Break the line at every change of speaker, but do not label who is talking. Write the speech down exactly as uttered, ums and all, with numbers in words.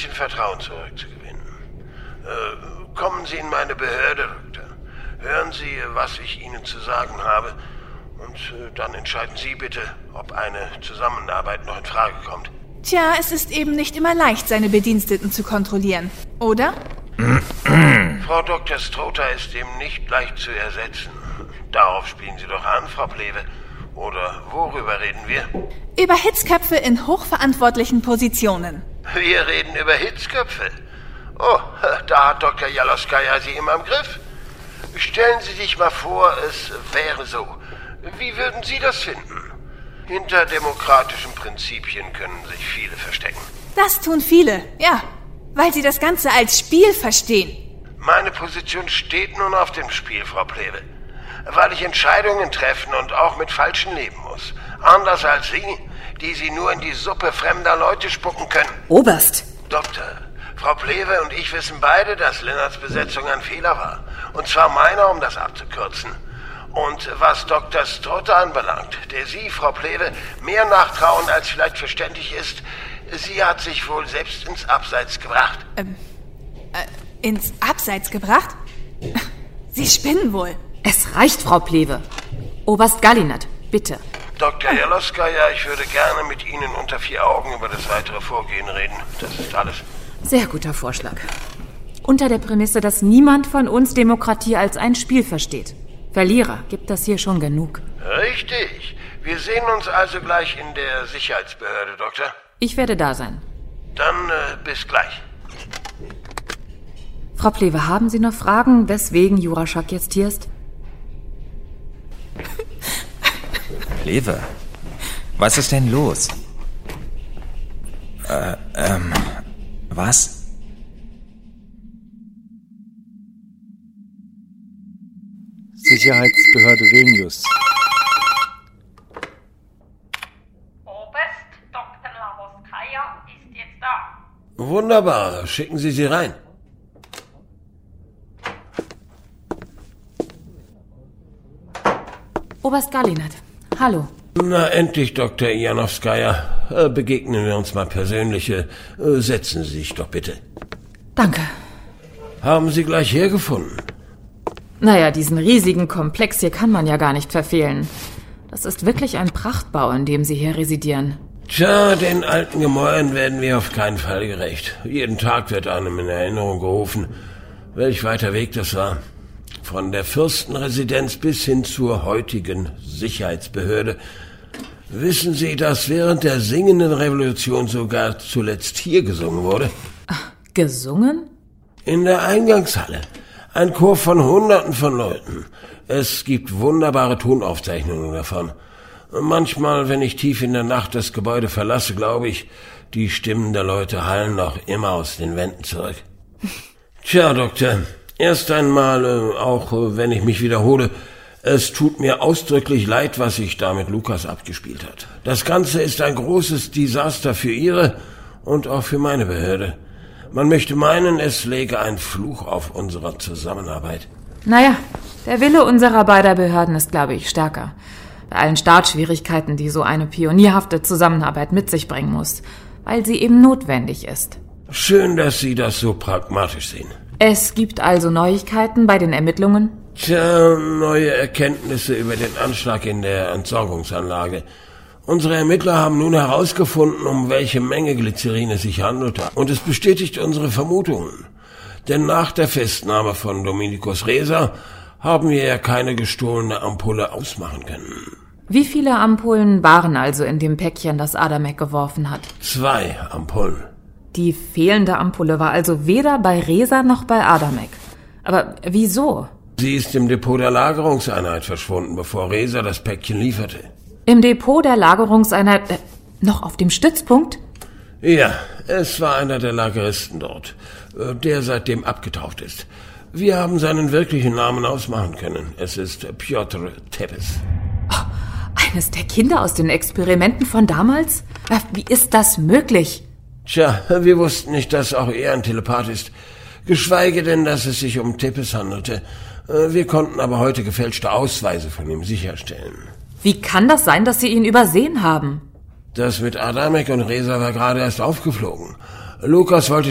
bisschen Vertrauen zurückzugewinnen. Äh, kommen Sie in meine Behörde, Doktor. Hören Sie, was ich Ihnen zu sagen habe. Und äh, dann entscheiden Sie bitte, ob eine Zusammenarbeit noch in Frage kommt.
Tja, es ist eben nicht immer leicht, seine Bediensteten zu kontrollieren, oder?
Frau Doktor Strother ist eben nicht leicht zu ersetzen. Darauf spielen Sie doch an, Frau Plehwe. Oder worüber reden wir?
Über Hitzköpfe in hochverantwortlichen Positionen.
Wir reden über Hitzköpfe. Oh, da hat Doktor Jaloskaya Sie immer im Griff. Stellen Sie sich mal vor, es wäre so. Wie würden Sie das finden? Hinter demokratischen Prinzipien können sich viele verstecken.
Das tun viele, ja. Weil sie das Ganze als Spiel verstehen.
Meine Position steht nun auf dem Spiel, Frau Plehwe. Weil ich Entscheidungen treffen und auch mit Falschen leben muss. Anders als Sie, die Sie nur in die Suppe fremder Leute spucken können.
Oberst!
Doktor, Frau Plehwe und ich wissen beide, dass Lennarts Besetzung ein Fehler war. Und zwar meiner, um das abzukürzen. Und was Doktor Strother anbelangt, der Sie, Frau Plehwe, mehr nachtrauen, als vielleicht verständlich ist, sie hat sich wohl selbst ins Abseits gebracht.
Ähm, äh, ins Abseits gebracht? Sie spinnen wohl.
Es reicht, Frau Plehwe. Oberst Gallinat, bitte.
Doktor Jaloskaya, ich würde gerne mit Ihnen unter vier Augen über das weitere Vorgehen reden. Das ist alles.
Sehr guter Vorschlag. Unter der Prämisse, dass niemand von uns Demokratie als ein Spiel versteht. Verlierer gibt das hier schon genug.
Richtig. Wir sehen uns also gleich in der Sicherheitsbehörde, Doktor.
Ich werde da sein.
Dann äh, bis gleich.
Frau Plehwe, haben Sie noch Fragen, weswegen Juraschak jetzt hier ist?
Plehwe, was ist denn los? Äh, ähm, was?
Sicherheitsbehörde Vilnius.
Oberst Doktor Jaloskaya ist jetzt da.
Wunderbar. Schicken Sie sie rein.
Oberst Gallinat, hallo.
Na, endlich, Doktor Janowskaja. Äh, begegnen wir uns mal persönlich. Äh, setzen Sie sich doch bitte.
Danke.
Haben Sie gleich hergefunden?
Naja, diesen riesigen Komplex hier kann man ja gar nicht verfehlen. Das ist wirklich ein Prachtbau, in dem Sie hier residieren.
Tja, den alten Gemäuern werden wir auf keinen Fall gerecht. Jeden Tag wird einem in Erinnerung gerufen, welch weiter Weg das war. Von der Fürstenresidenz bis hin zur heutigen Sicherheitsbehörde. Wissen Sie, dass während der singenden Revolution sogar zuletzt hier gesungen wurde?
Ach, gesungen?
In der Eingangshalle. Ein Chor von Hunderten von Leuten. Es gibt wunderbare Tonaufzeichnungen davon. Manchmal, wenn ich tief in der Nacht das Gebäude verlasse, glaube ich, die Stimmen der Leute hallen noch immer aus den Wänden zurück. Tja, Doktor, erst einmal, äh, auch äh, wenn ich mich wiederhole, es tut mir ausdrücklich leid, was sich da mit Lukas abgespielt hat. Das Ganze ist ein großes Desaster für Ihre und auch für meine Behörde. Man möchte meinen, es läge ein Fluch auf unserer Zusammenarbeit.
Naja, der Wille unserer beider Behörden ist, glaube ich, stärker. Bei allen Startschwierigkeiten, die so eine pionierhafte Zusammenarbeit mit sich bringen muss, weil sie eben notwendig ist.
Schön, dass Sie das so pragmatisch sehen.
Es gibt also Neuigkeiten bei den Ermittlungen?
Tja, neue Erkenntnisse über den Anschlag in der Entsorgungsanlage. Unsere Ermittler haben nun herausgefunden, um welche Menge Glycerin es sich handelte. Und es bestätigt unsere Vermutungen. Denn nach der Festnahme von Dominikus Reza haben wir ja keine gestohlene Ampulle ausmachen können.
Wie viele Ampullen waren also in dem Päckchen, das Adamek geworfen hat?
Zwei Ampullen.
Die fehlende Ampulle war also weder bei Reza noch bei Adamek. Aber wieso?
Sie ist im Depot der Lagerungseinheit verschwunden, bevor Reza das Päckchen lieferte.
Im Depot der Lagerungseinheit... Äh, noch auf dem Stützpunkt?
Ja, es war einer der Lageristen dort, der seitdem abgetaucht ist. Wir haben seinen wirklichen Namen ausmachen können. Es ist Piotr Tepes.
Oh, eines der Kinder aus den Experimenten von damals? Wie ist das möglich?
Tja, wir wussten nicht, dass auch er ein Telepath ist. Geschweige denn, dass es sich um Tepes handelte. Wir konnten aber heute gefälschte Ausweise von ihm sicherstellen.
Wie kann das sein, dass Sie ihn übersehen haben?
Das mit Adamek und Reza war gerade erst aufgeflogen. Lukas wollte